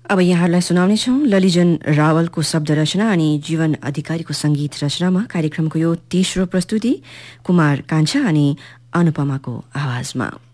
अब यहाँहरूलाई सुनाउनेछौँ ललिजन रावलको शब्द रचना अनि जीवन अधिकारीको संगीत रचनामा कार्यक्रमको यो तेस्रो प्रस्तुति कुमार कान्छा अनि अनुपमाको आवाजमा।